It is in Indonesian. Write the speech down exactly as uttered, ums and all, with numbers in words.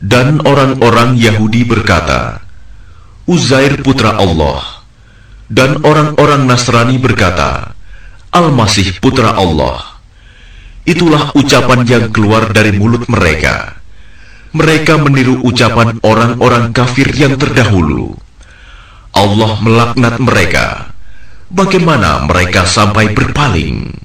Dan orang-orang Yahudi berkata, Uzair putra Allah. Dan orang-orang Nasrani berkata, Al-Masih putra Allah. Itulah ucapan yang keluar dari mulut mereka. Mereka meniru ucapan orang-orang kafir yang terdahulu. Allah melaknat mereka. Bagaimana mereka sampai berpaling?